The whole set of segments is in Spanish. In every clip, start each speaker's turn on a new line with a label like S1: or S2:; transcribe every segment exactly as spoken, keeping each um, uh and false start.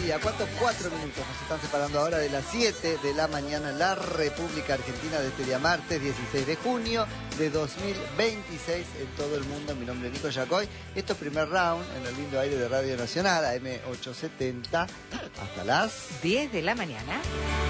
S1: día. ¿Cuántos? Cuatro minutos. Nos están separando ahora de las siete de la mañana en la República Argentina de este día martes dieciséis de junio de dos mil veintiséis en todo el mundo. Mi nombre es Nico Yacoy. Esto es primer round en el lindo aire de Radio Nacional, A M ochocientos setenta, hasta las
S2: diez de la mañana.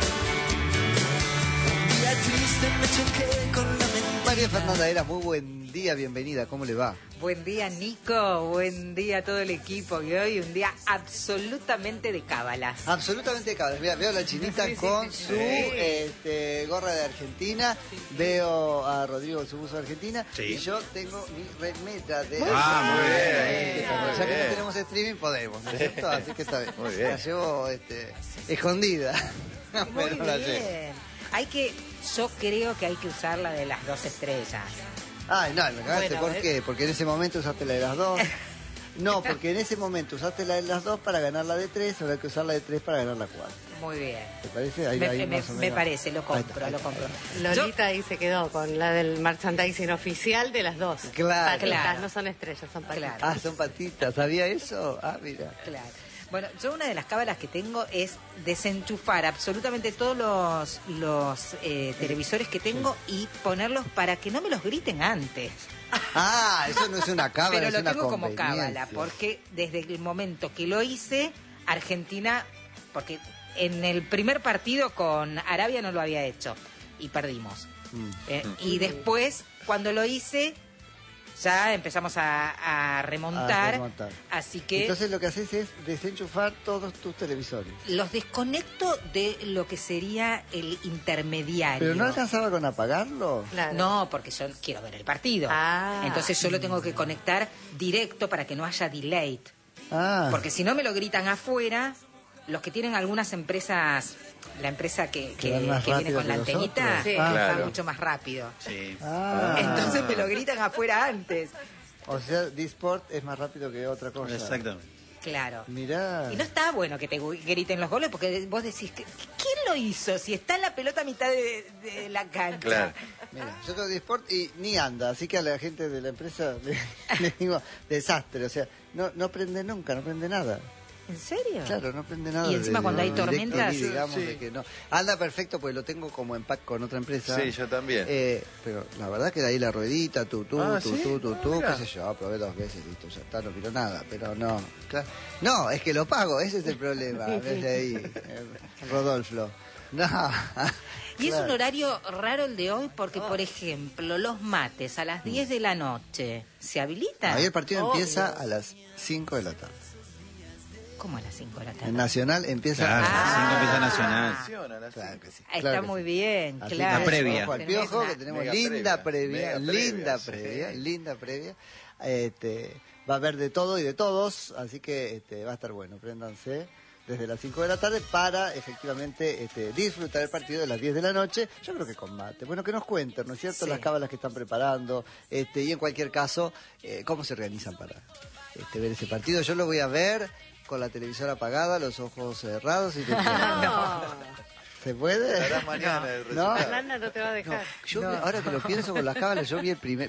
S1: María Fernanda Era, muy buen día, bienvenida, ¿cómo le va?
S2: Buen día, Nico, buen día a todo el equipo, que hoy un día absolutamente de cábalas.
S1: Absolutamente de cábalas. Veo, veo a la chinita sí, sí, con sí, su sí. Este, gorra de Argentina, sí. Veo a Rodrigo con su buzo de Argentina, sí. Y yo tengo mi remera de Argentina.
S3: Ah, muy bien.
S1: bien. Ya bien. Que no tenemos streaming, podemos, ¿no es cierto? Así que está bien. Muy bien. La llevo este, escondida.
S2: Muy bien. La hay que, yo creo que hay que usar la de las dos estrellas.
S1: Ay, no, me cagaste, bueno, ¿por qué? Porque en ese momento usaste la de las dos. No, porque en ese momento usaste la de las dos para ganar la de tres, ahora hay que usar la de tres para ganar la cuatro.
S2: Muy bien.
S1: ¿Te parece? Ahí,
S2: me,
S1: ahí
S2: me,
S1: más o menos.
S2: me parece, lo compro, ahí está, ahí
S4: lo
S2: está,
S4: compro.
S2: Lolita
S4: ahí se quedó con la del merchandising oficial de las dos.
S1: Claro.
S4: Patitas,
S2: claro.
S4: No son estrellas, son patitas.
S1: Ah, son patitas, ¿sabía eso? Ah, mira.
S2: Claro. Bueno, yo una de las cábalas que tengo es desenchufar absolutamente todos los, los eh, televisores que tengo y ponerlos para que no me los griten antes.
S1: Ah, eso no es una cábala,
S2: pero
S1: es
S2: lo
S1: una
S2: tengo como
S1: conveniencia.
S2: cábala, porque desde el momento que lo hice, Argentina, porque en el primer partido con Arabia no lo había hecho y perdimos. Mm. Eh, mm. Y después, cuando lo hice, ya empezamos a, a, remontar, a remontar, así que...
S1: Entonces lo que haces es desenchufar todos tus televisores.
S2: Los desconecto de lo que sería el intermediario.
S1: ¿Pero no alcanzaba con apagarlo?
S2: Claro. No, porque yo quiero ver el partido. Ah. Entonces yo lo tengo que conectar directo para que no haya delay. Ah. Porque si no me lo gritan afuera, los que tienen algunas empresas... La empresa que, que, que viene con la antenita sí, ah, claro. va mucho más rápido. Sí. Ah. Entonces me lo gritan afuera antes.
S1: O sea, Disport es más rápido que otra cosa.
S3: Exactamente.
S2: Claro.
S1: Mirá.
S2: Y no está bueno que te griten los goles porque vos decís, ¿quién lo hizo? Si está la pelota a mitad de, de la cancha.
S3: Claro.
S1: Mira, yo tengo Disport y ni anda, así que a la gente de la empresa le, le digo, desastre. O sea, no, no prende nunca, no prende nada.
S2: ¿En serio?
S1: Claro, no prende nada.
S2: Y encima
S1: de,
S2: cuando
S1: de,
S2: hay tormentas...
S1: Directo, digamos,
S3: sí.
S1: de que no. Anda perfecto porque lo tengo como en pack con otra empresa.
S3: Sí, yo también.
S1: Eh, pero la verdad que de ahí la ruedita, tú, tú,
S3: ah,
S1: tú,
S3: ¿sí?
S1: tú, tú, tú,
S3: ah,
S1: qué sé yo, probé dos veces, listo, ya está, no quiero nada, pero no. Claro. No, es que lo pago, ese es el problema, desde ahí, eh, Rodolfo. No.
S2: Y claro. Es un horario raro el de hoy porque, oh. por ejemplo, los mates a las diez de la noche, ¿se habilitan?
S1: Ahí el partido
S2: oh,
S1: empieza
S2: Dios.
S1: a las cinco de la tarde.
S2: ¿Cómo a las cinco de la tarde?
S1: En Nacional empieza
S3: claro,
S1: a las
S3: cinco
S1: ah,
S3: empieza Nacional.
S1: Claro que sí.
S2: Está
S1: claro que
S2: muy
S1: sí.
S2: bien,
S1: así
S2: claro.
S3: La previa.
S1: Ojo al piojo, que tenemos linda previa,
S3: previa
S1: linda
S3: sí.
S1: previa, linda previa. Este, va a haber de todo y de todos, así que este, va a estar bueno. Préndanse desde las cinco de la tarde para efectivamente este, disfrutar el partido de las diez de la noche. Yo creo que con mate. Bueno, que nos cuenten, ¿no es cierto? Sí. Las cábalas que están preparando este, y en cualquier caso, eh, cómo se organizan para este, ver ese partido. Yo lo voy a ver con la televisora apagada, los ojos cerrados y...
S2: no.
S1: ¿Se puede?
S3: Mañana
S1: no,
S4: Fernanda no te va a dejar.
S1: No, yo
S2: no.
S1: ahora que lo pienso con las cábalas, yo vi el primer,